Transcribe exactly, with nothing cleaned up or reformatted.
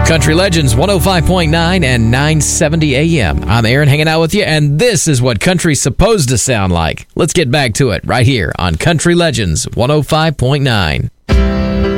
Country Legends one oh five point nine and nine seventy A M. I'm Aaron hanging out with you, and this is what country's supposed to sound like. Let's get back to it right here on Country Legends one oh five point nine.